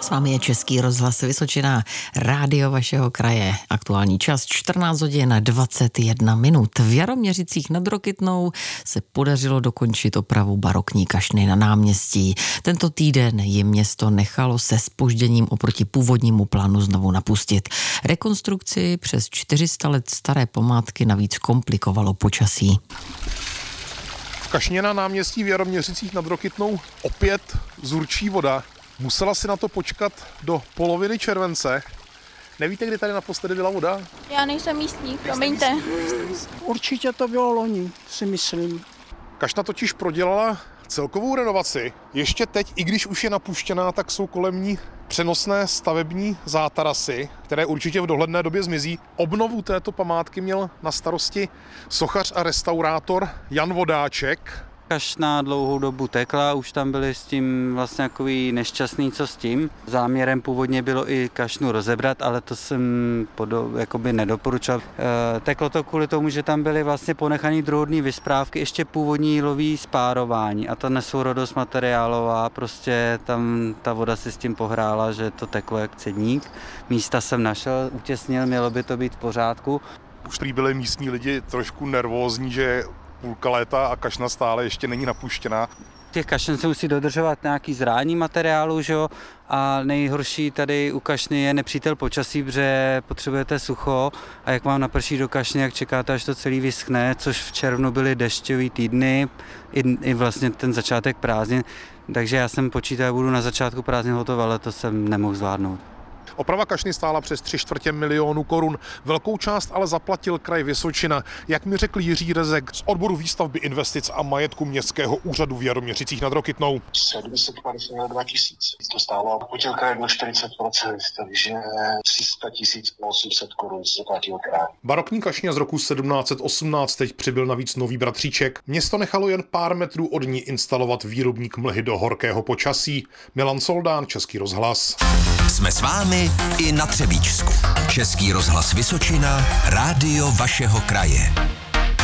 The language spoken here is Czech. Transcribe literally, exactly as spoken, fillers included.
S vámi je Český rozhlas Vysočina, rádio vašeho kraje. Aktuální čas čtrnáct hodin dvacet jedna minut. V Jaroměřicích nad Rokytnou se podařilo dokončit opravu barokní kašny na náměstí. Tento týden jim město nechalo se zpožděním oproti původnímu plánu znovu napustit. Rekonstrukci přes čtyři sta let staré památky navíc komplikovalo počasí. V kašně na náměstí v Jaroměřicích nad Rokytnou opět zurčí voda. Musela si na to počkat do poloviny července. Nevíte, kdy tady naposledy byla voda? Já nejsem místní, promiňte. Určitě to bylo loni, si myslím. Kašna totiž prodělala celkovou renovaci. Ještě teď, i když už je napuštěná, tak jsou kolem ní přenosné stavební zátarasy, které určitě v dohledné době zmizí. Obnovu této památky měl na starosti sochař a restaurátor Jan Vodáček. Kašna dlouhou dobu tekla, už tam byli s tím vlastně takový nešťastný, co s tím. Záměrem původně bylo i kašnu rozebrat, ale to jsem podo, jakoby nedoporučoval. E, teklo to kvůli tomu, že tam byly vlastně ponechaný druhotný vysprávky, ještě původní jílový spárování a ta nesourodost materiálová, prostě tam ta voda si s tím pohrála, že to teklo jak cedník. Místa jsem našel, utěsnil, mělo by to být v pořádku. Už prý byli místní lidi trošku nervózní, že půlka léta a kašna stále ještě není napuštěná. Těch kašen se musí dodržovat nějaký zrání materiálu, že jo? A nejhorší tady u kašny je nepřítel počasí, protože potřebujete sucho a jak vám naprší do kašny, jak čekáte, až to celý vyschne, což v červnu byly dešťový týdny, i, i vlastně ten začátek prázdnin, takže já jsem počítal, budu na začátku prázdnin hotov, ale to jsem nemohl zvládnout. Oprava kašny stála přes tři čtvrtě milionu korun. Velkou část ale zaplatil kraj Vysočina. Jak mi řekl Jiří Rezek z odboru výstavby investic a majetku městského úřadu v Jaroměřicích nad Rokytnou. sedm set padesát dva tisíc. To stálo potěl kraj do čtyřicet procent, takže tři sta tisíc osm set korun zaplatil kraj. Barokní kašně z roku sedmnáct set osmnáct teď přibyl navíc nový bratříček. Město nechalo jen pár metrů od ní instalovat výrobník mlhy do horkého počasí. Milan Soldán, Český rozhlas. Jsme s vámi i na Třebíčsku. Český rozhlas Vysočina, rádio vašeho kraje.